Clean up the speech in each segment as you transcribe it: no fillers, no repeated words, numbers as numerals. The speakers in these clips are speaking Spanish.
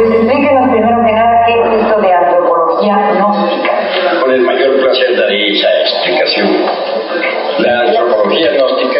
Pues explíquenos primero que nada qué es esto de antropología gnóstica. Con el mayor placer daré esa explicación. La antropología gnóstica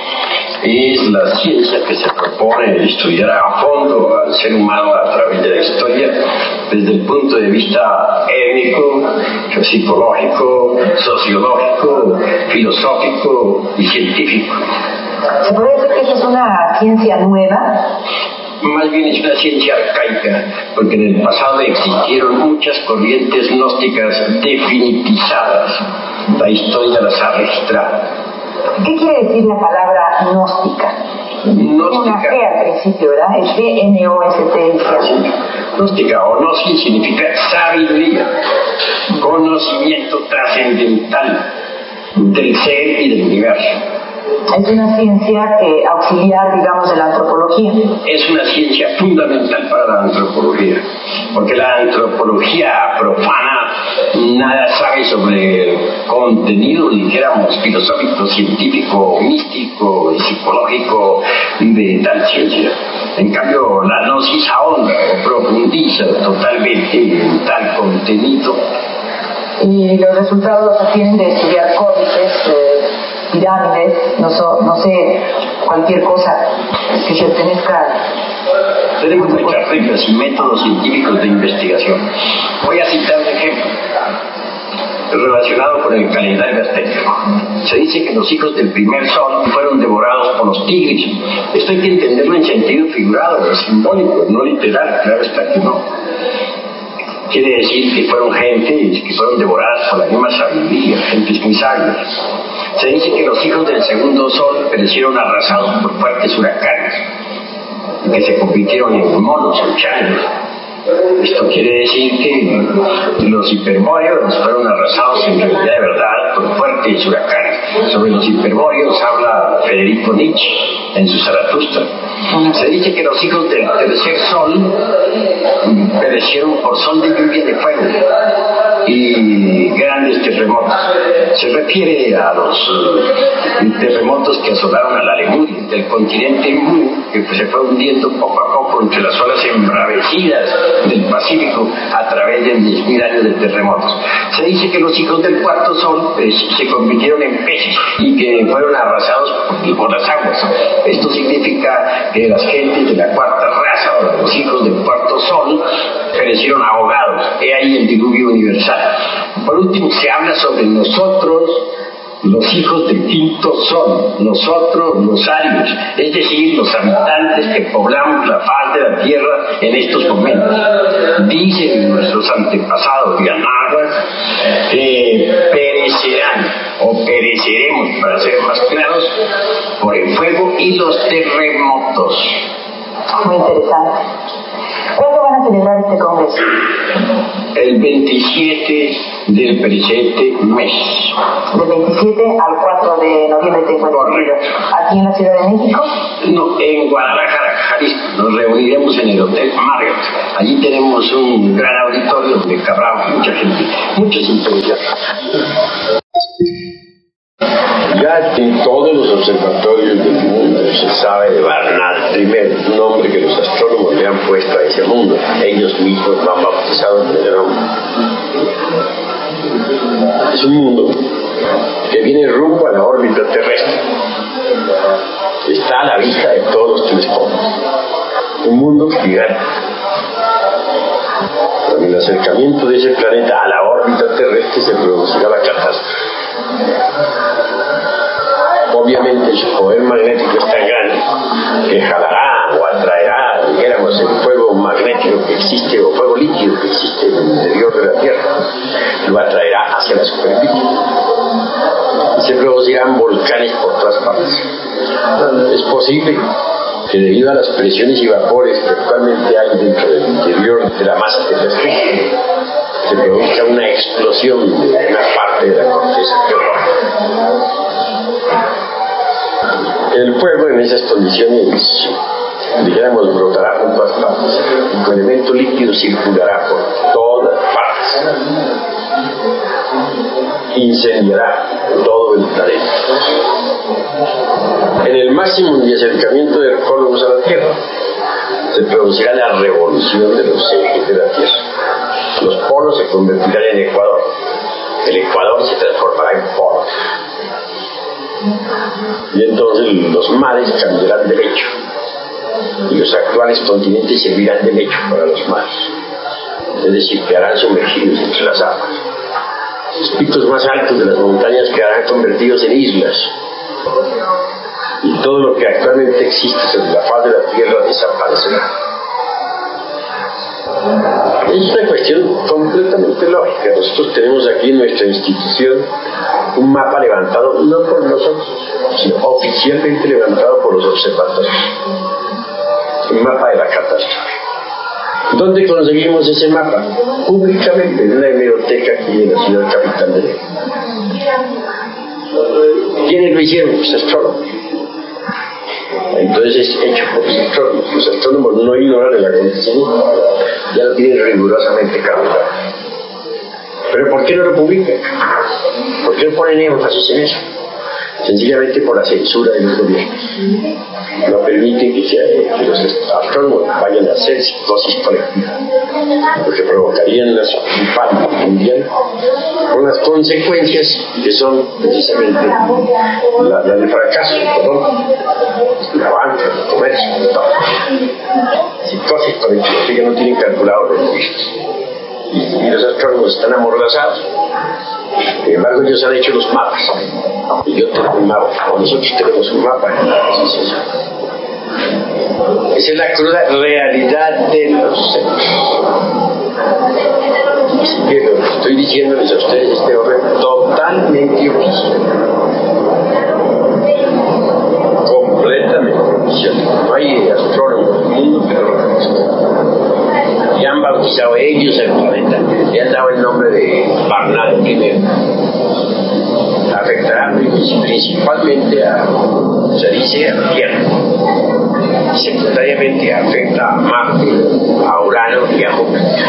es la ciencia que se propone estudiar a fondo al ser humano a través de la historia, desde el punto de vista étnico, psicológico, sociológico, filosófico y científico. ¿Se puede decir que esa es una ciencia nueva? Más bien es una ciencia arcaica, porque en el pasado existieron muchas corrientes gnósticas definitizadas. La historia las ha registrado. ¿Qué quiere decir la palabra gnóstica? Gnóstica. Una G al principio, ¿verdad? Es G-N-O-S-T-I-C-A. Gnóstica o gnosis significa sabiduría, conocimiento trascendental del ser y del universo. Es una ciencia auxiliar, digamos, de la antropología. Es una ciencia fundamental para la antropología, porque la antropología profana nada sabe sobre el contenido, dijéramos, filosófico, científico, místico, psicológico de tal ciencia. En cambio, la gnosis ahonda o profundiza totalmente en tal contenido. Y los resultados los obtienen de estudiar códices, pirámides, no sé, cualquier cosa que pertenezca. Tenemos muchas reglas y métodos científicos de investigación. Voy a citar un ejemplo relacionado con el calendario azteca. Se dice que los hijos del primer sol fueron devorados por los tigres. Esto hay que entenderlo en sentido figurado, simbólico, no literal, claro está que no. Quiere decir que fueron gentes que fueron devoradas por la misma sabiduría, gentes muy sabias. Se dice que los hijos del segundo sol perecieron arrasados por fuertes huracanes, que se convirtieron en monos, en changos. Esto quiere decir que los hiperbóreos fueron arrasados en realidad de verdad por fuertes huracanes. Sobre los hiperbóreos habla Federico Nietzsche en su Zaratustra. Se dice que los hijos del tercer sol perecieron por sol de lluvia de fuego y grandes terremotos. Se refiere a los terremotos que asolaron a la Lemuria, del continente Mu, que se fue hundiendo poco a poco entre las olas embravecidas del Pacífico a través de 10.000 años de terremotos. Se dice que los hijos del cuarto sol se convirtieron en peces y que fueron arrasados por las aguas. Esto significa que las gentes de la cuarta raza, o los hijos del cuarto sol, perecieron ahogados. He ahí el diluvio universal. Por último, se habla sobre nosotros, los hijos del quinto sol, nosotros los arios, es decir, los habitantes que poblamos la faz de la tierra en estos momentos. Dicen nuestros antepasados de Anáhuac que perecerán o pereceremos, para ser más claros, por el fuego y los terremotos. Muy interesante. ¿Cuándo van a celebrar este congreso? El 27 del presente mes. Del 27 al 4 de noviembre te encuentras. ¿Aquí en la Ciudad de México? No, en Guadalajara, Jalisco. Nos reuniremos en el Hotel Marriott. Allí tenemos un gran auditorio donde cabrá mucha gente, muchos interesados. Ya en todos los observatorios del mundo se sabe de Barnard I, un nombre que los astrónomos le han puesto a ese mundo. Ellos mismos lo han bautizado con ese nombre. Es un mundo que viene rumbo a la órbita terrestre. Está a la vista de todos los telescopios. Un mundo gigante. Con el acercamiento de ese planeta a la órbita terrestre se producirá la catástrofe. Obviamente su poder magnético es tan grande que jalará o atraerá, dijéramos, el fuego magnético que existe o fuego líquido que existe en el interior de la Tierra, lo atraerá hacia la superficie y se producirán volcanes por todas partes. Es posible que debido a las presiones y vapores que actualmente hay dentro del interior de la masa terrestre se produzca una explosión de una parte de la corteza geológica. El fuego en esas condiciones, dijéramos, brotará por todas partes. El elemento líquido circulará por todas partes. Incendiará todo el planeta. En el máximo de acercamiento de arqueólogos a la Tierra, se producirá la revolución de los ejes de la Tierra. Los polos se convertirán en Ecuador. El Ecuador se transformará en polo. Y entonces los mares cambiarán de lecho. Y los actuales continentes servirán de lecho para los mares. Es decir, quedarán sumergidos entre las aguas. Los picos más altos de las montañas quedarán convertidos en islas. Y todo lo que actualmente existe sobre la faz de la Tierra desaparecerá. Es una cuestión completamente lógica. Nosotros tenemos aquí en nuestra institución un mapa levantado, no por nosotros, sino oficialmente levantado por los observatorios. Un mapa de la catástrofe. ¿Dónde conseguimos ese mapa? Públicamente, en una hemeroteca aquí en la ciudad capital de México. ¿Quiénes lo hicieron? Los astrónomos. Entonces es hecho por los astrónomos. Los astrónomos no ignoran el acontecimiento, ya lo tienen rigurosamente calculado. ¿Pero por qué no lo publican? ¿Por qué no ponen énfasis en eso? Sencillamente por la censura de los gobiernos. No permiten que los astrónomos vayan a hacer psicosis colectiva, porque provocarían un pánico mundial con las consecuencias que son precisamente la del fracaso económico, la banca, el comercio, todo. Psicosis colectiva, que no tienen calculado los riscos. Y los astrónomos están amordazados. Sin embargo, ellos han hecho los mapas. Y yo tengo un mapa, o nosotros tenemos un mapa en la asociación. Esa es la cruda realidad de los hechos. Así que lo que estoy diciéndoles a ustedes es de orden totalmente oficial. Completamente oficial. No hay astrónomos del mundo que no lo conozcan. Y han bautizado ellos el planeta. Le han dado el nombre de Barnard I. Afectará principalmente se dice a la Tierra. Secundariamente afecta a Marte, a Urano y a Júpiter.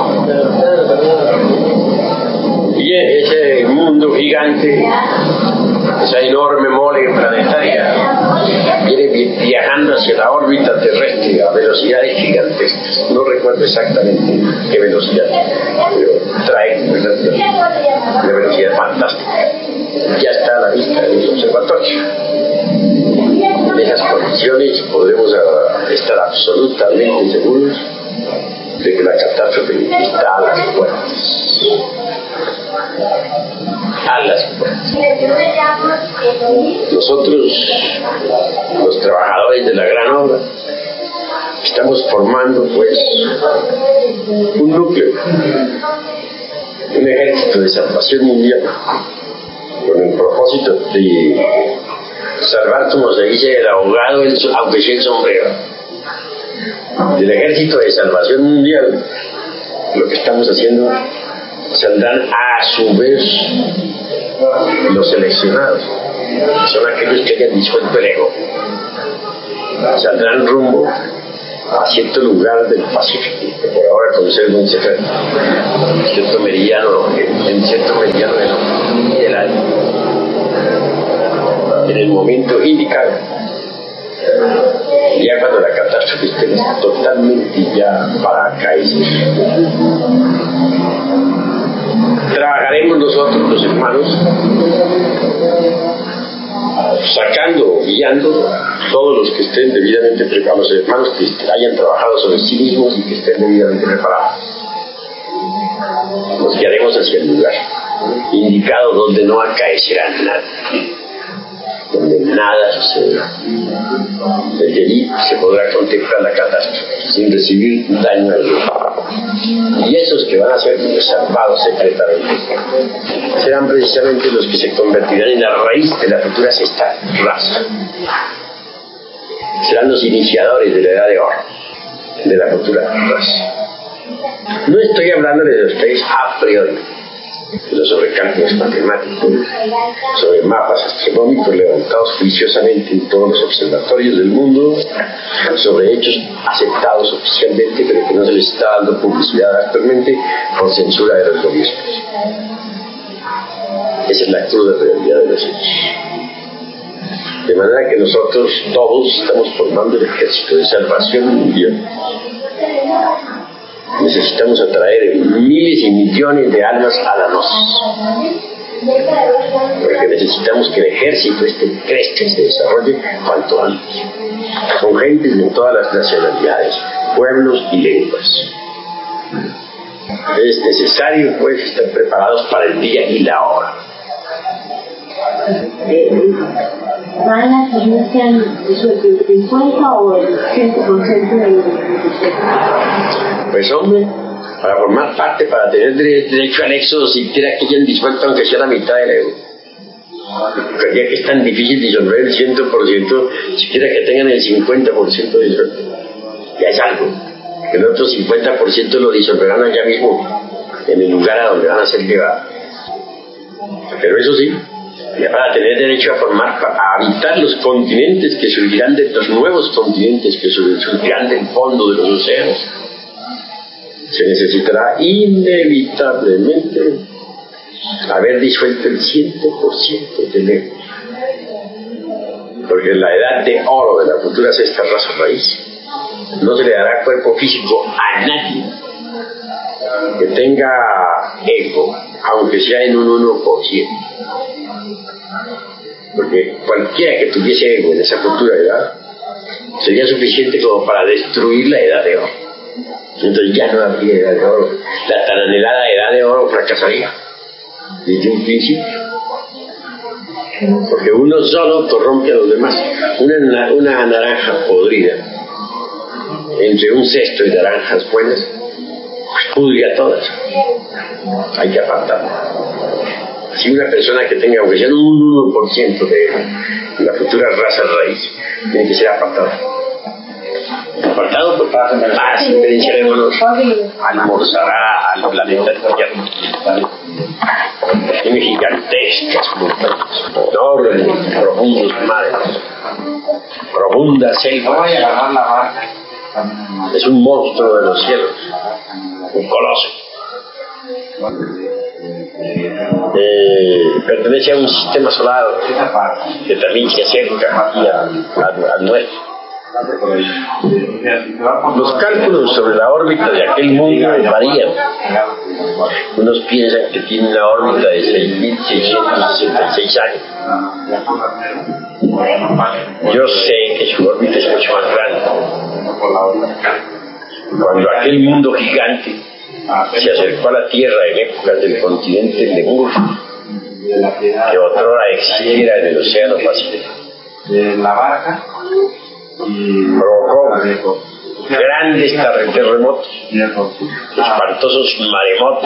Y ese mundo gigante, esa enorme mole planetaria, viene viajando hacia la órbita terrestre a velocidades gigantescas. No recuerdo exactamente qué velocidad, pero trae una velocidad fantástica. Ya está a la vista de los observatorios. En esas condiciones podremos estar absolutamente seguros de que la catástrofe está a las puertas. A las puertas. Nosotros, los trabajadores de la gran obra, estamos formando pues un núcleo, un ejército de salvación mundial, con el propósito de salvar, como se dice, el ahogado, aunque sea el sombrero. Del ejército de salvación mundial, lo que estamos haciendo, saldrán a su vez los seleccionados, son aquellos que hayan disuelto el ego. Saldrán rumbo a cierto lugar del Pacífico, que por ahora conserva un secreto, en cierto meridiano del año, en el momento indicado, ya cuando la catástrofe esté totalmente ya para caerse. Trabajaremos nosotros, los hermanos, sacando, guiando a todos los que estén debidamente preparados, los hermanos que hayan trabajado sobre sí mismos y que estén debidamente preparados. Nos guiaremos hacia el lugar indicado donde no acaecerá nada, donde nada sucederá. Desde allí se podrá contemplar la catástrofe sin recibir daño alguno. Y esos que van a ser salvados secretamente serán precisamente los que se convertirán en la raíz de la futura sexta raza. Serán los iniciadores de la edad de oro de la futura raza. No estoy hablándoles de ustedes a priori, sino sobre cálculos matemáticos, sobre mapas astronómicos levantados juiciosamente en todos los observatorios del mundo, sobre hechos aceptados oficialmente, pero que no se les está dando publicidad actualmente por censura de los gobiernos. Esa es la cruda realidad de los hechos. De manera que nosotros todos estamos formando el ejército de salvación mundial. Necesitamos atraer miles y millones de almas a la gnosis. Porque necesitamos que el ejército crezca y se desarrolle cuanto antes. Con gentes de todas las nacionalidades, pueblos y lenguas. Es necesario, pues, estar preparados para el día y la hora. ¿Van a financiar el 50 o el 100% de los? Pues hombre, para formar parte, para tener derecho al éxodo, siquiera que hayan disuelto aunque sea la mitad del euro. Porque ya que es tan difícil disolver el 100%, siquiera que tengan el 50% disuelto. Ya es algo. El otro 50% lo disolverán allá mismo, en el lugar a donde van a ser llevados. Pero eso sí, ya para tener derecho a habitar los continentes que surgirán de los nuevos continentes que surgirán del fondo de los océanos, se necesitará inevitablemente haber disuelto el 100% del ego. Porque en la edad de oro de la futura sexta raza raíz no se le dará cuerpo físico a nadie que tenga ego, aunque sea en un 1%. Porque cualquiera que tuviese ego en esa futura edad sería suficiente como para destruir la edad de oro. Entonces ya no habría edad de oro. La tan anhelada edad de oro fracasaría desde un principio. Porque uno solo corrompe a los demás. Una naranja podrida entre un cesto de naranjas buenas, pues pudre a todas. Hay que apartarla. Si una persona que tenga, aunque sea un 1% de la futura raza raíz, tiene que ser apartado. Apartado para diferenciarnos, almorzará al planeta Tierra. Tiene gigantescas montañas, enormes, profundos mares, profunda selva. Es un monstruo de los cielos, un coloso. Pertenece a un sistema solar que también se acerca aquí al nuestro. Los cálculos sobre la órbita de aquel mundo varían. Unos piensan que tiene una órbita de 6.666 años. Yo sé que su órbita es mucho más grande. Cuando aquel mundo gigante se acercó a la Tierra en épocas del continente Lemur, que otrora existiera en el Océano Pacífico, provocó grandes terremotos, espantosos maremotos,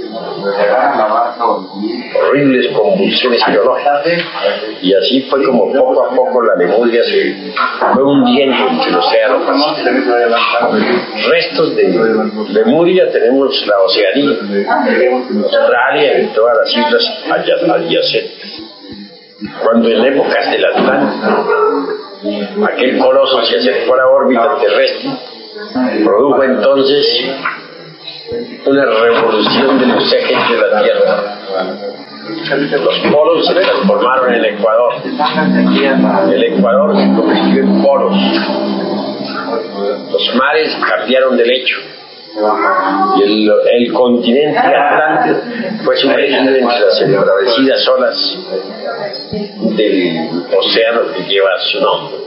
horribles convulsiones geológicas, y así fue como poco a poco la Lemuria se fue hundiendo entre el Océano Pacífico. Restos de Lemuria tenemos la Oceanía, Australia y todas las islas adyacentes. Cuando en épocas del Atlántico aquel coloso se acercó a la órbita terrestre, produjo entonces una revolución de los ejes de la Tierra. Los polos se transformaron en Ecuador. El Ecuador se convirtió en polos. Los mares cambiaron de lecho. Y el continente Atlántico fue sumergido entre las embravecidas olas del océano que lleva su nombre.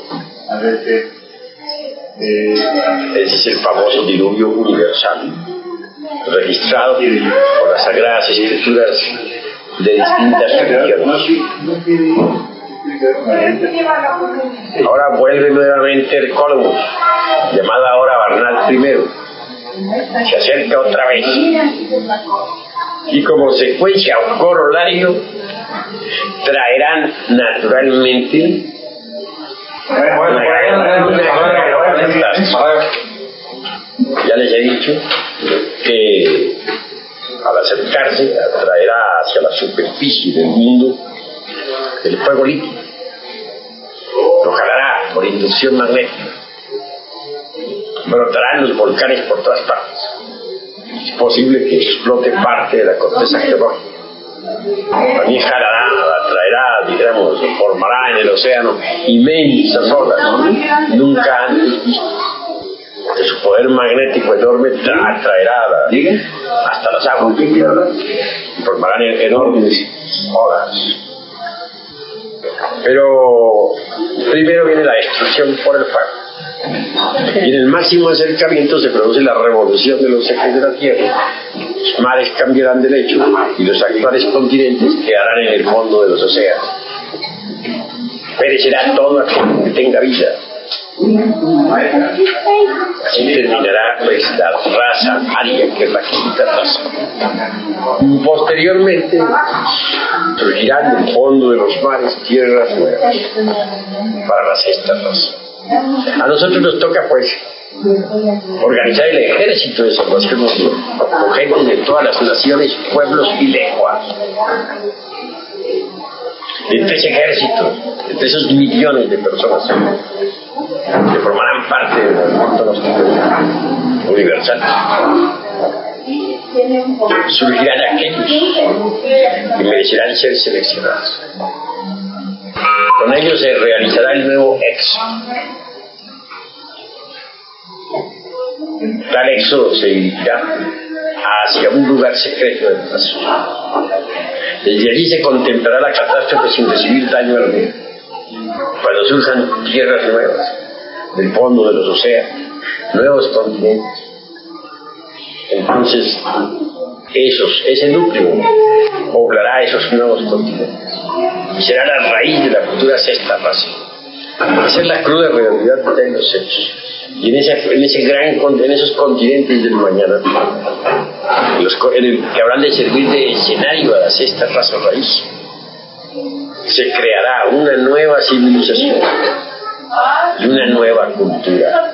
Ese es el famoso diluvio universal, registrado por las sagradas escrituras de distintas religiones. Ahora vuelve nuevamente el Columbus, llamado ahora Barnard I. Se acerca otra vez y como secuencia o corolario traerán naturalmente ya les he dicho que al acercarse atraerá hacia la superficie del mundo el fuego líquido, lo jalará por inducción magnética, brotarán los volcanes por todas partes. Es posible que explote parte de la corteza geológica. También jalará a la traerá, digamos, formará en el océano inmensas olas, ¿no? Nunca antes vistas. De su poder magnético enorme traerá hasta las aguas y formarán enormes olas. Pero primero viene la destrucción por el fuego. Y en el máximo acercamiento se produce la revolución de los ejes de la Tierra. Los mares cambiarán de lecho y los actuales continentes quedarán en el fondo de los océanos. Perecerá todo aquello que tenga vida. Así terminará pues la raza aria, que es la quinta raza. Posteriormente surgirán del fondo de los mares tierras nuevas para la sexta raza. A nosotros nos toca pues organizar el ejército de salvación mundial con gente de todas las naciones, pueblos y lenguas. Entre ese ejército, entre esos millones de personas que formarán parte del movimiento universal, surgirán aquellos que merecerán ser seleccionados. Con ellos se realizará el nuevo éxodo. Tal éxodo se dirigirá hacia un lugar secreto del espacio. Desde allí se contemplará la catástrofe sin recibir daño alguno. Cuando surjan tierras nuevas del fondo de los océanos, nuevos continentes, entonces ese núcleo poblará esos nuevos continentes y será la raíz de la futura sexta raza. Esa es la cruda realidad de los hechos. Y en esos continentes del mañana, que habrán de servir de escenario a la sexta raza raíz, se creará una nueva civilización y una nueva cultura.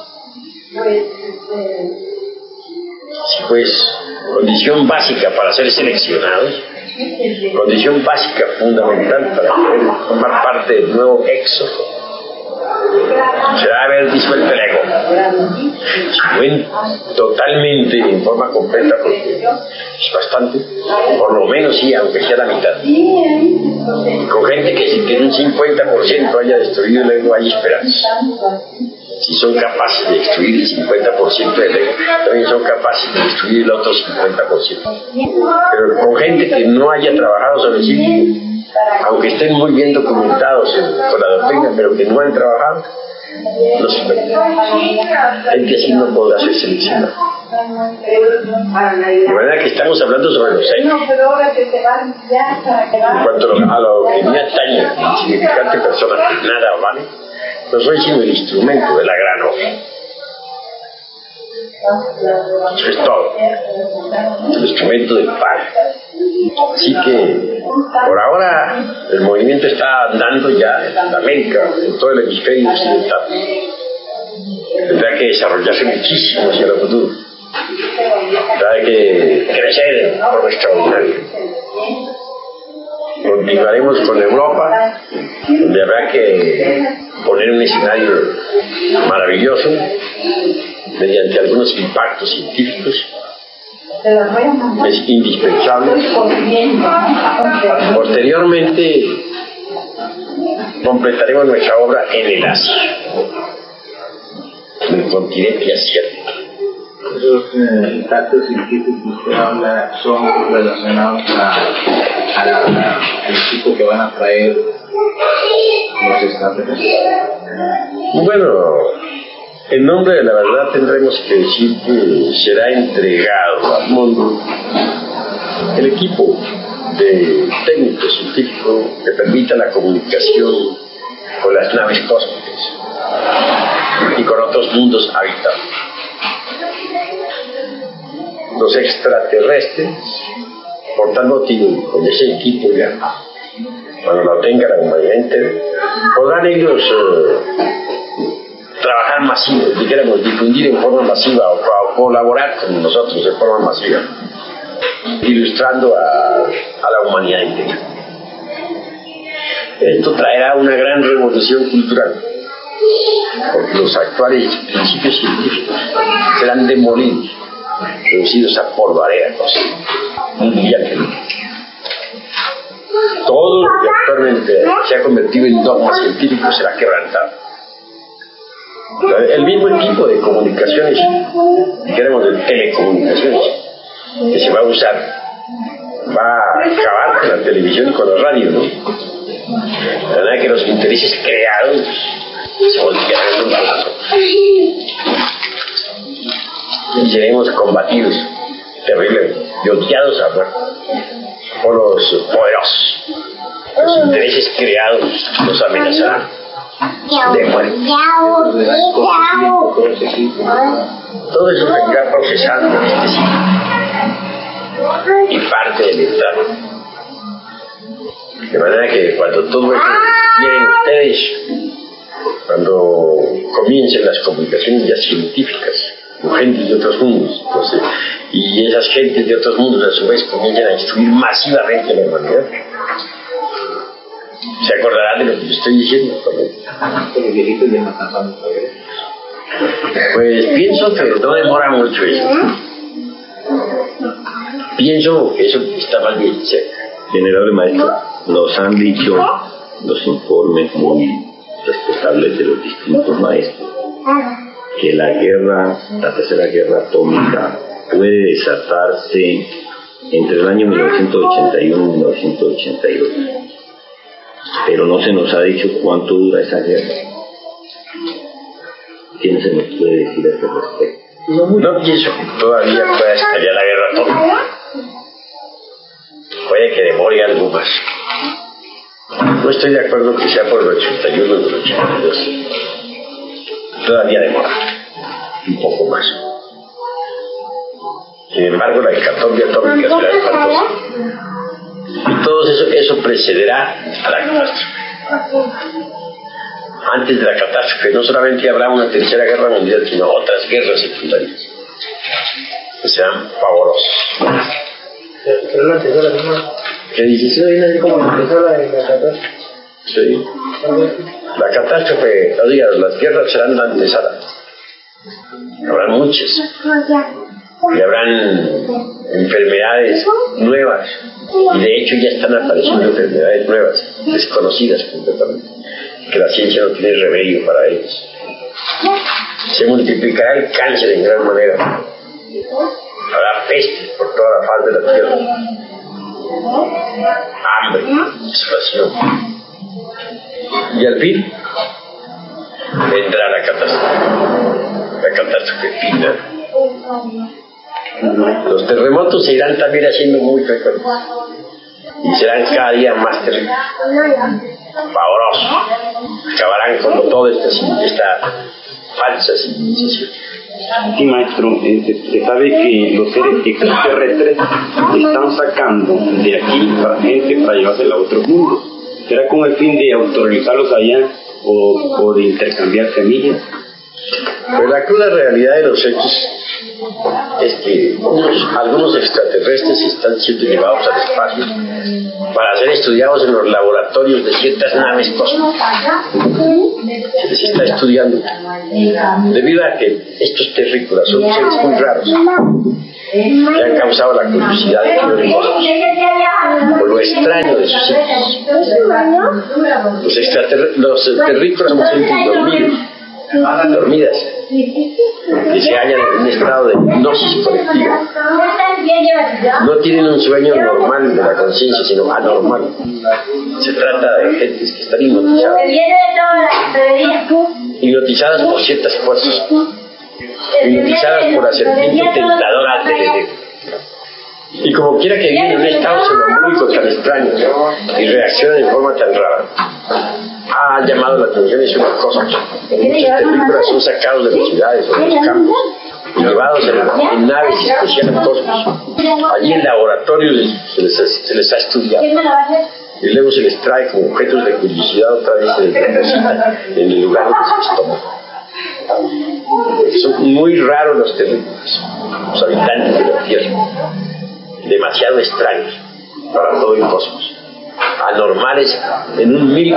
Así pues, condición básica para ser seleccionados, condición básica fundamental para poder formar parte del nuevo éxodo, será haber disuelto el ego. Si ven totalmente en forma completa, porque es bastante, por lo menos sí, aunque sea la mitad. Con gente que si tiene un 50% haya destruido el ego, hay esperanza. Si son capaces de destruir el 50% del ego, también son capaces de destruir el otro 50%. Pero con gente que no haya trabajado sobre sí, aunque estén muy bien documentados con la doctrina, pero que no han trabajado, no se puede. Gente así no podrá ser seleccionada. De manera que estamos hablando sobre los hechos. En cuanto a lo que me atañe, insignificante persona que nada vale, no soy sino el instrumento de la gran obra. Eso es todo. El instrumento del Padre. Así que por ahora el movimiento está andando ya en América, en todo el hemisferio occidental. Tendrá que desarrollarse muchísimo hacia el futuro. Tendrá que crecer de forma extraordinaria. Continuaremos con Europa, donde habrá que poner un escenario maravilloso mediante algunos impactos científicos. Es indispensable. Posteriormente completaremos nuestra obra en el Asia, en el continente asiático. Esos impactos científicos que usted habla son relacionados al equipo que van a traer los extraterrestres. Bueno, en nombre de la verdad tendremos que decir que será entregado al mundo el equipo de técnico científico que permita la comunicación con las naves cósmicas y con otros mundos habitados. Los extraterrestres, por tal motivo, con ese equipo ya, cuando lo tenga la humanidad entera, podrán ellos trabajar masivo, dijéramos, difundir en forma masiva o colaborar con nosotros en forma masiva, ilustrando a la humanidad entera. Esto traerá una gran revolución cultural, porque los actuales principios científicos serán demolidos, reducidos a polvareda, un día que no. Todo lo que actualmente se ha convertido en dogma científico será quebrantado. El mismo tipo de comunicaciones, queremos de telecomunicaciones, que se va a usar, va a acabar con la televisión y con la radio, ¿no? La verdad que los intereses creados se voltearán en un lado y seremos combatidos terriblemente y odiados a muerte por los poderosos. Los intereses creados nos amenazarán de muerte. Todo eso vendrá procesando en este siglo y parte del Estado. De manera que cuando todo eso quieren ustedes, cuando comiencen las comunicaciones ya científicas con gentes de otros mundos, entonces, y esas gentes de otros mundos a su vez comiencen a destruir masivamente la humanidad, se acordarán de lo que les estoy diciendo. Los viejitos ya no están dando saber. Pues pienso que no demora mucho eso. Pienso que eso está más bien cerca. General Maestro, nos han dicho los informes muy respetables de los distintos maestros que la tercera guerra atómica puede desatarse entre el año 1981 y 1982, pero no se nos ha dicho cuánto dura esa guerra. ¿Quién se nos puede decir a ese respecto? No pienso que todavía pueda estallar la guerra atómica. Puede que demore algo más. No estoy de acuerdo que sea por el 81 o el 82. Todavía demora un poco más. Sin embargo, la hecatombe atómica será espantosa. Y todo eso precederá a la catástrofe. Antes de la catástrofe no solamente habrá una tercera guerra mundial, sino otras guerras secundarias que serán pavorosas. Pero la tercera misma. ¿Qué dices? Sí, como empezó la catástrofe. Sí. La catástrofe, no digas, las guerras serán la antesala. Habrán muchas. Y habrán enfermedades nuevas. Y de hecho ya están apareciendo enfermedades nuevas, desconocidas completamente, que la ciencia no tiene remedio para ellas. Se multiplicará el cáncer en gran manera. Habrá peste por toda la faz de la tierra. Hambre, desolación. Y al fin vendrá la catástrofe final. Los terremotos se irán también haciendo muy frecuentes y serán cada día más terribles, pavorosos. Acabarán con toda esta falsa civilización. Sí, maestro, se sabe que los seres extraterrestres están sacando de aquí a gente para llevársela a otro mundo. ¿Será con el fin de autorizarlos allá o de intercambiar semillas? Pero la cruda realidad de los hechos es que algunos extraterrestres están siendo llevados al espacio para ser estudiados en los laboratorios de ciertas naves cósmicas. Se les está estudiando debido a que estos terrícolas son seres muy raros que han causado la curiosidad de los cosmos por lo extraño de sus sitios. Los terrícolas son gentes dormidas, que se hallan en un estado de hipnosis colectiva. No tienen un sueño normal de la conciencia, sino anormal. Se trata de gentes que están hipnotizadas por ciertas fuerzas, hipnotizadas por la serpiente tentadora del Edén. Y como quiera que viven en un estado sonambúlico tan extraño y reaccionan de forma tan rara, ha llamado la atención es una cosa. Muchos terrícolas son sacados de las ciudades o de los campos y llevados en naves especiales al cosmos. Allí en laboratorios se les ha estudiado y luego se les trae como objetos de curiosidad, otra vez se les deposita en el lugar donde se les toma. Son muy raros los terrícolas, los habitantes de la Tierra, demasiado extraños para todo el cosmos, anormales en un 1000%.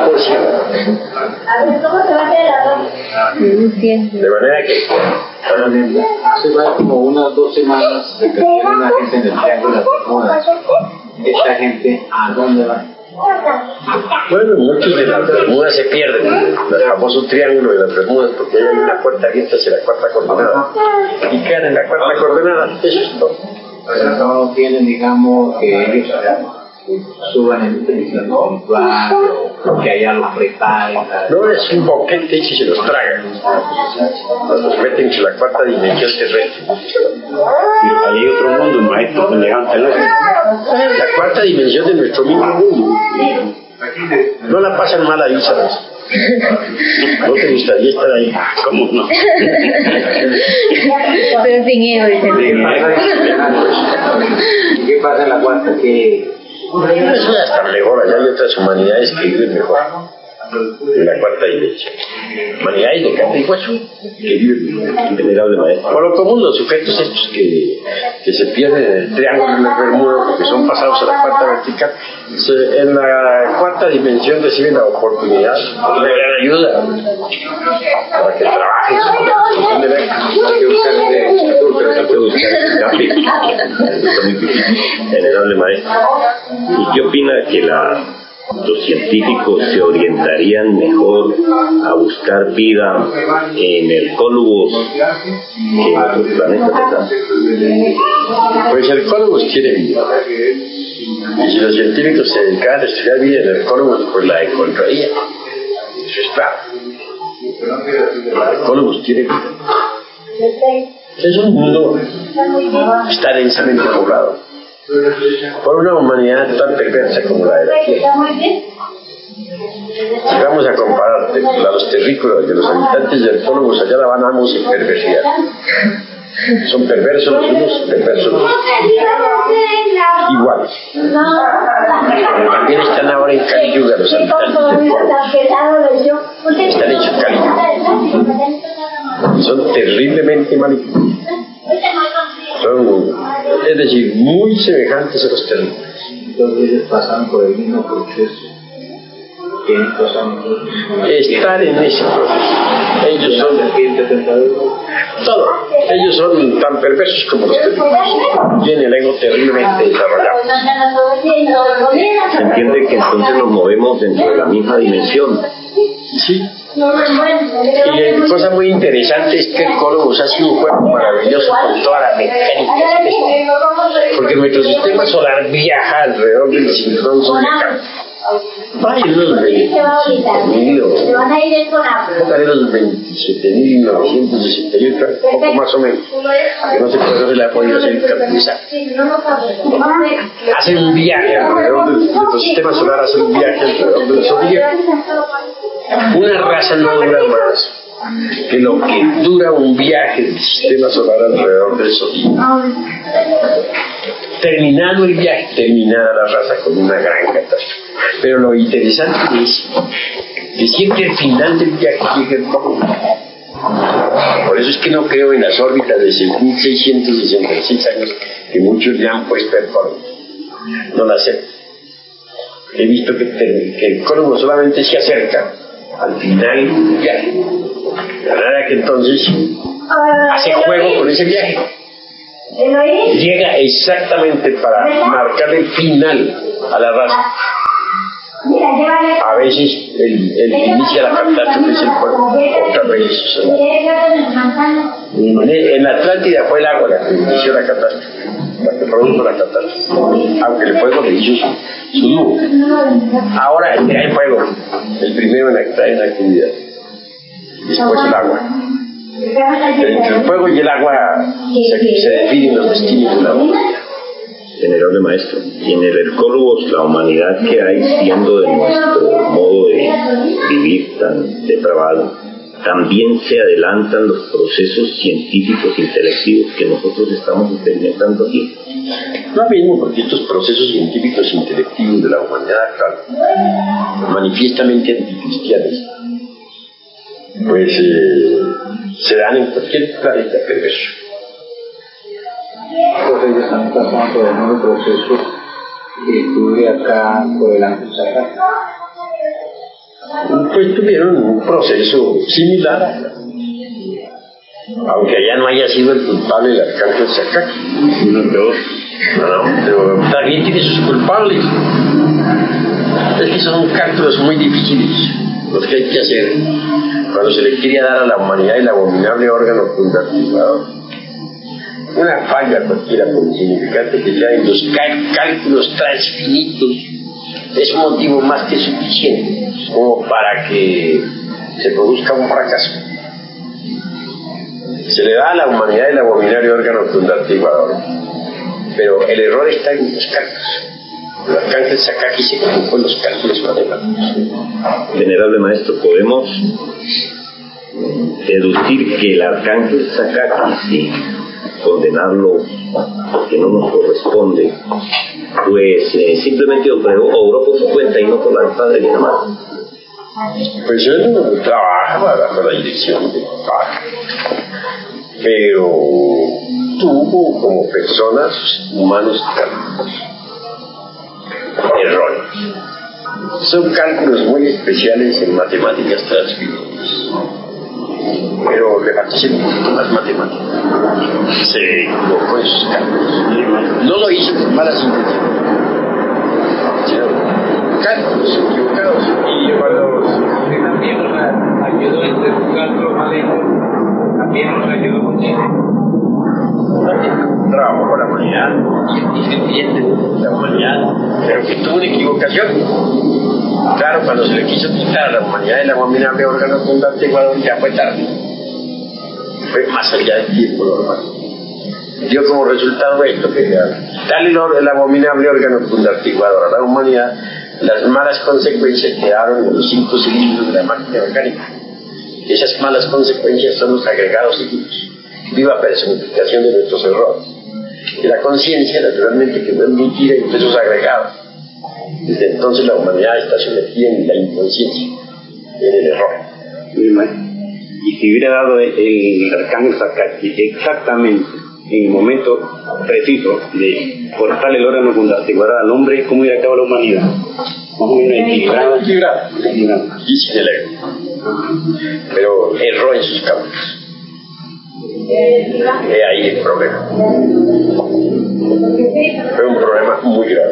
De manera que hace como unas 2 semanas se perdió una gente en el Triángulo de las Bermudas. Esta gente, ¿a dónde va? Bueno, muchos de las Bermudas se pierden, el famoso triángulo de las Bermudas, porque hay una puerta abierta hacia la cuarta coordenada y quedan en la cuarta coordenada. Eso es todo. Pero no tienen, digamos, que ellos suban el espiritual o que allá los preparen. No, es un boquete y se los tragan. Los meten en la cuarta dimensión terrestre. Pero ahí hay otro mundo, maestro, que levanta el ojo. La cuarta dimensión de nuestro mismo mundo. No la pasan mal ahí, ¿sabes? ¿No te gustaría estar ahí? ¿Cómo no? Pero sin ego, dice. ¿Qué pasa en la cuarta? Que Eso ya está mejor, allá hay otras humanidades que viven mejor. En la cuarta dimensión. Humanidades de carne y hueso que viven mejor. Venerable maestro. Por lo común, los sujetos estos que se pierden en el triángulo de las Bermudas, porque son pasados a la cuarta vertical, en la cuarta dimensión reciben la oportunidad, una gran ayuda para que trabajen su construcción de la Hay que buscar el escape. Está muy difícil. Venerable maestro. ¿Y qué opina que los científicos se orientarían mejor a buscar vida en el Cólubos que en otros planetas, ¿verdad? Pues el Cólubos quiere vida. Y si los científicos se dedicaran a estudiar vida en el Cólubos, pues la encontrarían. Eso es claro. El Cólubos quiere vida. Es un mundo que está densamente poblado por una humanidad tan perversa como la de la Tierra. Si vamos a comparar a los terrícolas de los habitantes del Cólubos, allá la ganamos en perversidad. Son perversos los unos, perversos los otros. Iguales. Pero también están ahora en Caliyuga los habitantes del Cólubos. Están hechos Caliyuga. Son terriblemente malignos. Es decir, muy semejantes a los terrícolas. entonces ellos pasan por el mismo proceso. Tienen cosas Están en ese proceso. Ellos son todo. Ellos son tan perversos como los terrícolas. Tienen el ego terriblemente desarrollado. Se entiende que entonces nos movemos dentro de la misma dimensión. Sí. Y cosa muy interesante es que el Cólubos hace un juego maravilloso con toda la mecánica celeste. Porque nuestro sistema solar viaja alrededor del cinturón zodiacal. Hay unos 27.968, poco más o menos, que no sé por qué no se le ha podido hacer calculizar. Hacen un viaje alrededor del nuestro sistema solar, hacen un viaje alrededor del zodiaco. Una raza no dura más que lo que dura un viaje del sistema solar alrededor del zodiaco. Terminado el viaje, terminada la raza con una gran catástrofe. Pero lo interesante es que siempre al final del viaje llega el Cólubos. Por eso es que no creo en las órbitas de 6.666 años que muchos le han puesto al Cólubos. No la acepto. He visto que el Cólubos solamente se acerca al final del viaje. La verdad es que entonces hace juego con ese viaje. Llega exactamente para marcar el final a la raza. A veces el que inicia la catástrofe es el fuego, otras veces en la Atlántida fue el agua la que inició la catástrofe, la que produjo la catástrofe, aunque el fuego le hizo su nudo. Ahora el fuego, el primero en entrar en la actividad, después el agua. Pero entre el fuego y el agua se definen los destinos de la humanidad. Venerable maestro, y en el Cólubos la humanidad que hay, siendo de nuestro modo de vivir tan depravado, también se adelantan los procesos científicos intelectivos que nosotros estamos experimentando aquí. No mismo, porque estos procesos científicos intelectivos de la humanidad actual, manifiestamente anticristianos, pues se dan en cualquier planeta perverso. Entonces ellos están pasando por el mismo proceso que estuve acá por el ángel Sacar. Pues tuvieron un proceso similar, aunque allá no haya sido el culpable el arcángel Sacar. No, pero también tiene sus culpables. es que son cálculos muy difíciles los que hay que hacer cuando se le quiere dar a la humanidad el abominable órgano fundamental. Una falla cualquiera, por insignificante que sea, en los cálculos transfinitos, es un motivo más que suficiente como para que se produzca un fracaso. Se le da a la humanidad el abominable órgano fundamental, pero el error está en los cálculos. El arcángel Sakaki se equivocó en los cálculos matemáticos. Venerable maestro, podemos deducir que el arcángel Sakaki, sí, condenarlo porque no nos corresponde, pues simplemente obró por su cuenta y no por la del Padre ni nada más. Pues él trabaja bajo la dirección del Padre, pero tuvo como personas humanos errores. Son cálculos muy especiales en matemáticas transfinitas, pero le faltan más matemáticas. Se equivocó en sus cálculos. No lo hizo con malas intenciones, sino cálculos equivocados. Y cuando también nos ayudó entre los cálculos mal hechos, también nos ayudó muchísimo. Trabajo con la humanidad, científicamente la humanidad, pero que tuvo una equivocación. Claro, cuando se le quiso quitar a la humanidad el abominable órgano fundante Ecuador, ya fue tarde. Fue más allá del tiempo normal. Dio como resultado esto, que darle el abominable órgano fundante Ecuador a la humanidad, las malas consecuencias quedaron en los 5 cilindros de la máquina mecánica. Esas malas consecuencias son los agregados seguidos. Viva personificación de nuestros errores. Y la conciencia, naturalmente, que no es mentira y esos agregados. Desde entonces la humanidad está sumergida en la inconsciencia, en el error. Y si hubiera dado el arcángel Sakaki exactamente en el momento preciso de cortar el órgano fundamental al hombre, ¿cómo hubiera acabado la humanidad? Más o menos equilibrada. Y sin el ego. Pero erró en sus cálculos. Ahí el problema. Fue un problema muy grave.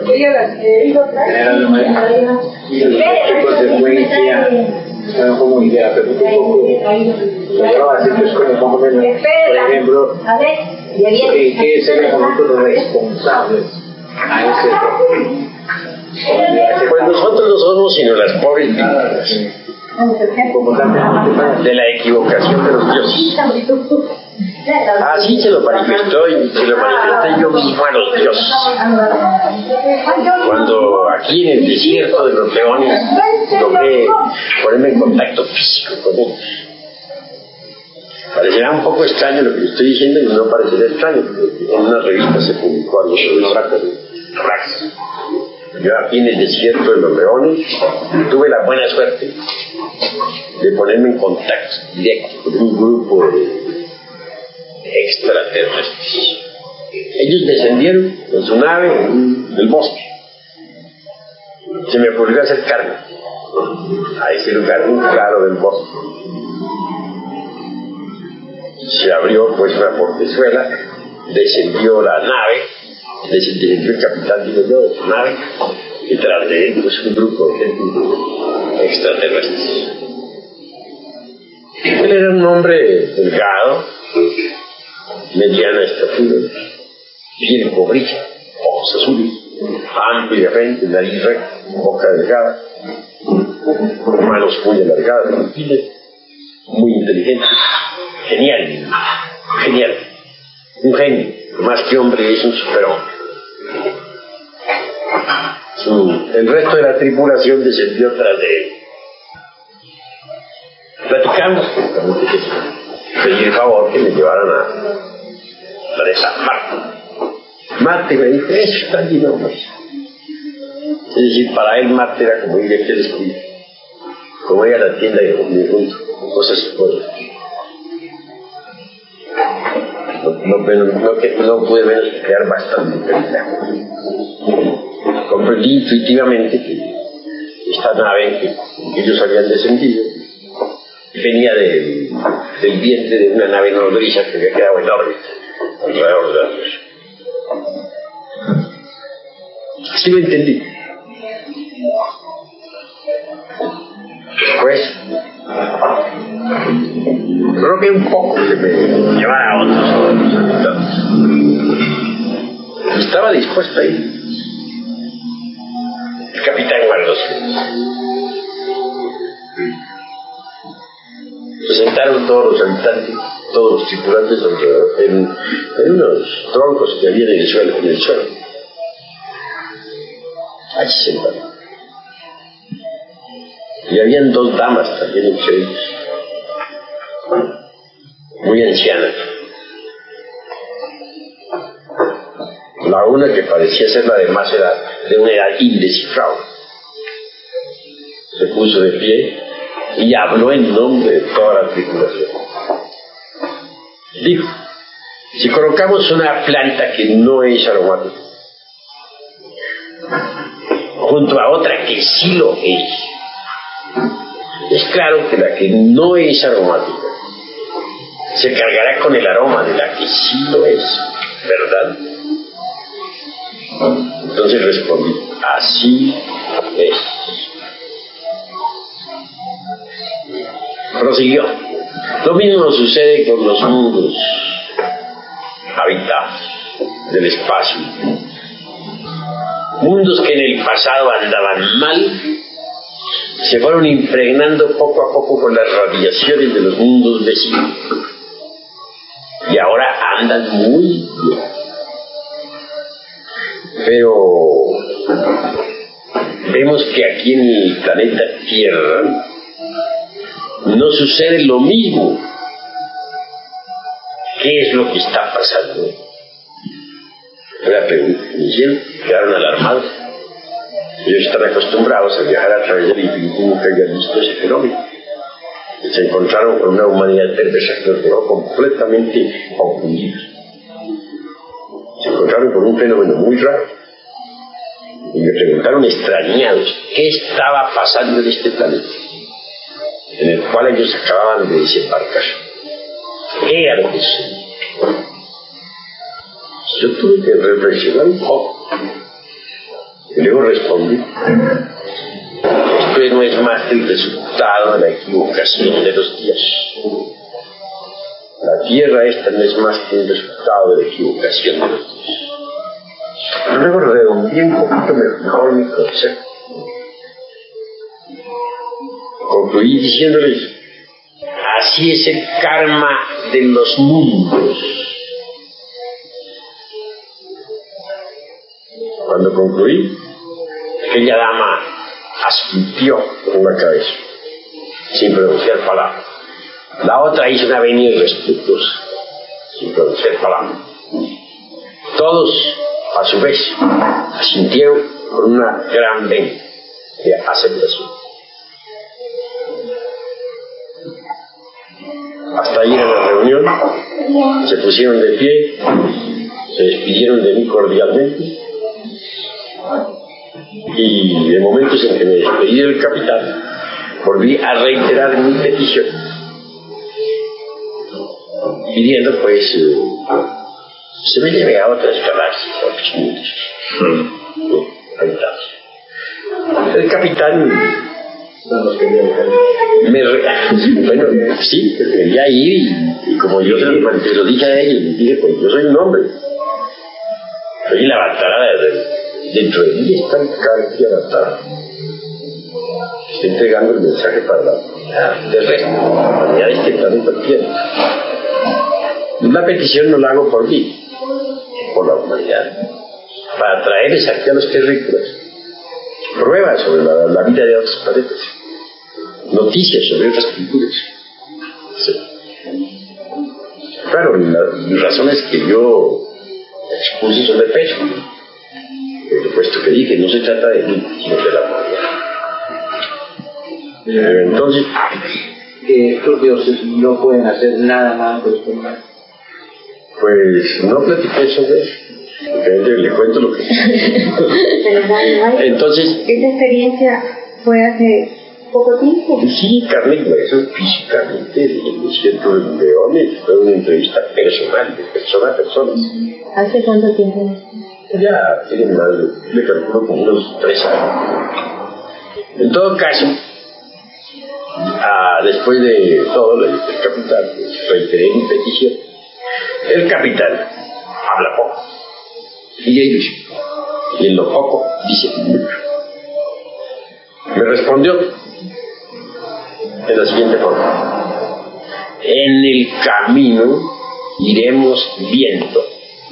Y qué consecuencia, no como idea, pero un poco, así que es como más o menos, por ejemplo, ¿qué seremos nosotros responsables a ese error? Pues nosotros no somos sino las pobres víctimas de la equivocación de los dioses. Así se lo manifestó y se lo manifesté yo mismo a los dioses. Cuando aquí en el desierto de los leones logré ponerme en contacto físico con ellos. Parecerá un poco extraño lo que estoy diciendo y no parecerá extraño, porque en una revista se publicó algo sobre un rax. Yo aquí en el desierto de los leones tuve la buena suerte de ponerme en contacto directo con un grupo de extraterrestres. Ellos descendieron con su nave en el bosque. Se me ocurrió acercarme a ese lugar muy claro del bosque. Se abrió pues una portezuela, descendió la nave, descendió el capitán, digo yo, de su nave, y tras de él pues un grupo de gente extraterrestres. Él era un hombre delgado, mediana estatura, piel cobriza, ojos azules, amplia frente, nariz recta, boca delgada, manos muy alargadas, muy inteligente, genial, un genio, más que hombre es un superhombre. El resto de la tripulación descendió tras de él. Platicamos, pedí el favor que me llevaran a la de San Marte. Marte me dijo, eso está allí nomás. Es decir, para él Marte era como ir aquí al estudio, como ir a la tienda de junto, cosas por no pude menos que quedar bastante perplejo. Comprendí intuitivamente que esta nave que ellos habían descendido venía del vientre de una nave nodriza que había quedado en órbita alrededor de la Tierra. Así lo entendí. rogué un poco que me llevara a otros habitantes. Estaba dispuesto a ir. El capitán guardó silencio. Se sentaron todos los habitantes, todos los tripulantes alrededor, en unos troncos que había en el suelo. Allí sentados. Y habían dos damas también entre ellos, muy ancianas. La una, que parecía ser la de más edad, de una edad indescifrable, se puso de pie y habló en nombre de toda la tripulación. Dijo: si colocamos una planta que no es aromática junto a otra que sí lo es claro que la que no es aromática se cargará con el aroma de la que sí lo es, ¿verdad? Entonces respondí: así es. Prosiguió: lo mismo sucede con los mundos habitados del espacio. Mundos que en el pasado andaban mal se fueron impregnando poco a poco con las radiaciones de los mundos vecinos y ahora andan muy bien. Pero vemos que aquí en el planeta Tierra no sucede lo mismo. ¿Qué es lo que está pasando? La pregunta que me hicieron, quedaron alarmados. Ellos están acostumbrados a viajar a través del infinito y nunca habían visto ese fenómeno. Se encontraron con una humanidad perversa que los dejó completamente confundidos. Se encontraron con un fenómeno muy raro y me preguntaron extrañados qué estaba pasando en este planeta en el cual ellos acababan de desembarcar. ¿Qué era lo que sucedía? Yo tuve que reflexionar un poco y luego respondí: esto no es más que el resultado de la equivocación de los días. La tierra esta no es más que un resultado de la equivocación de los días. Luego redondeé un poquito mejor mi concepto. Concluí diciéndoles: así es el karma de los mundos. Cuando concluí, aquella dama asintió con la cabeza, sin pronunciar palabra. La otra hizo una venia irrespetuosa, sin pronunciar palabra. Todos, a su vez, asintieron con una gran venia de aceptación. Hasta ahí en la reunión, se pusieron de pie, se despidieron de mí cordialmente, y en momentos en que me despedí del capitán, volví a reiterar mi petición, pidiendo pues se me lleve a otras galaxias, a otros mundos habitados. El capitán bueno, sí, quería ir y como yo se lo dije a ellos, les dije: pues yo soy un hombre, soy la Avatara dentro de mí está el Karki Avatara, está entregando el mensaje para la humanidad terrestre, la humanidad de este planeta Tierra. La petición no la hago por mí, por la humanidad, para traerles aquí a los terrícolas pruebas sobre la vida de otros planetas, noticias sobre otras culturas. Sí. Claro, las razones que yo expuse son de peso, por supuesto que dije: no se trata de mí, sino de la humanidad. Entonces, estos dioses no pueden hacer nada por esto. Pues no platiqué sobre eso. Le cuento lo que... Entonces... ¿Esa experiencia fue hace poco tiempo? Sí, carne y hueso, físicamente, en el desierto de Leones, fue una entrevista personal, de persona a persona. ¿Hace cuánto tiempo? Ya tienen más, le calculo como unos 3 años. En todo caso, Después de todo, el capitán, pues, reiteré mi petición. El capitán habla poco y ellos, y en lo poco dice mucho. Me respondió de la siguiente forma: en el camino iremos viendo.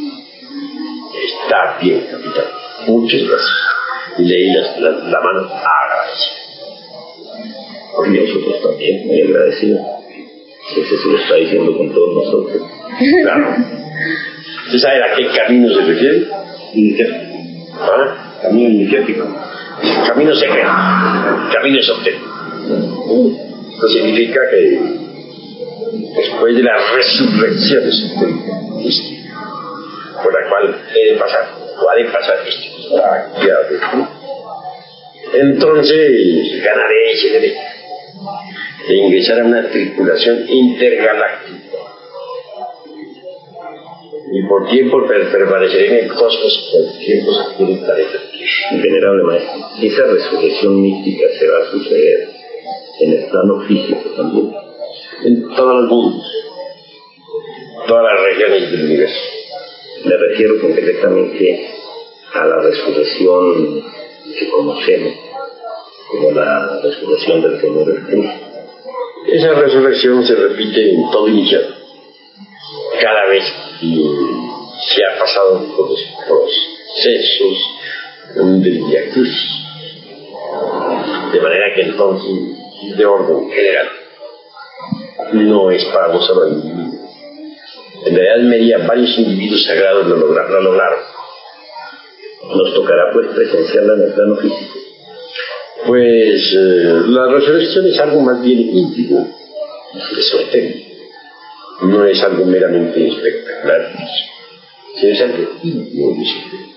Está bien, capitán, muchas gracias. Y leí la mano agradecida. Por nosotros también, muy agradecido. Ese se lo está diciendo con todos nosotros. Claro. ¿Usted sabe a qué camino se refiere? Iniciático. ¿Ah? Camino iniciático. Camino secreto. Camino esotérico. Esto significa que después de la resurrección esotérica, por la cual he de pasar, o ha de pasar esto, entonces ganaré ese derecho de ingresar a una tripulación intergaláctica y por tiempo permaneceré en el cosmos, por tiempo se quiere estar en la Tierra. Venerable maestro, esa resurrección mística se va a suceder en el plano físico también, en todos los mundos, todas las regiones del universo. Me refiero concretamente a la resurrección que conocemos como la resurrección del Señor Jesucristo. Esa resurrección se repite en todo iniciado. Cada vez que se ha pasado por los procesos del Vía Crucis. De manera que entonces, de orden general, no es para un solo individuo. En la Edad Media varios individuos sagrados lo lograron. Nos tocará pues presenciarla en el plano físico. Pues la resurrección es algo más bien íntimo, esotérico. No es algo meramente espectacular, sino es algo íntimo y esotérico.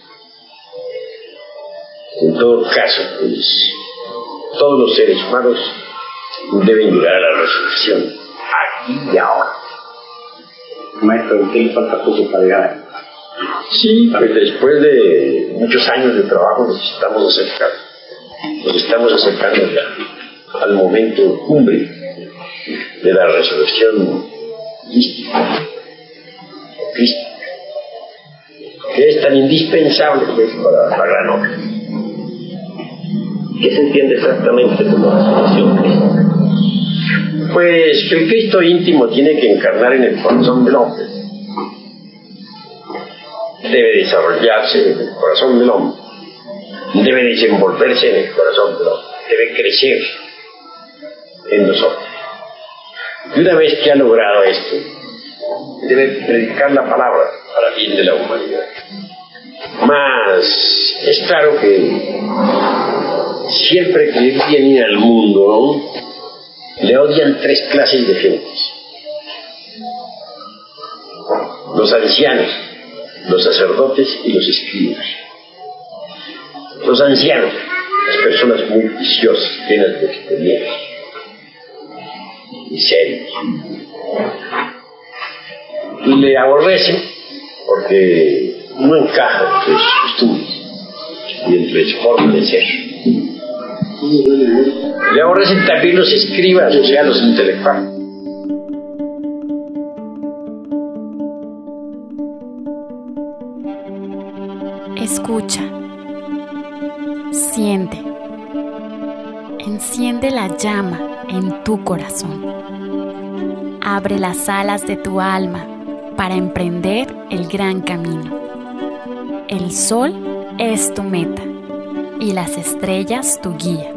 En todo caso, pues, todos los seres humanos deben llegar a la resurrección, aquí y ahora. Maestro, ¿qué le falta poco para llegar? Sí, pues después de muchos años de trabajo nos estamos acercando ya al momento cumbre de la resurrección mística, crística, que es tan indispensable pues, para la gran obra. ¿Qué se entiende exactamente como resurrección crística? Pues que el Cristo íntimo tiene que encarnar en el corazón del hombre. Debe desarrollarse en el corazón del hombre. Debe desenvolverse en el corazón del hombre. Debe crecer en nosotros. Y una vez que ha logrado esto, debe predicar la palabra para bien de la humanidad. Mas es claro que siempre que él viene al mundo, ¿no?, le odian tres clases de gentes: los ancianos, los sacerdotes y los escribas. Los ancianos, las personas muy viciosas, llenas de experiencia y serios, le aborrecen porque no encaja entre sus costumbres y entre su forma de ser. Le aborrecen también los escribas, o sea, los intelectuales. Escucha, siente, enciende la llama en tu corazón. Abre las alas de tu alma para emprender el gran camino. El sol es tu meta y las estrellas tu guía.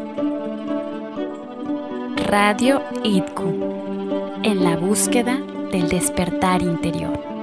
Radio IDCU, en la búsqueda del despertar interior.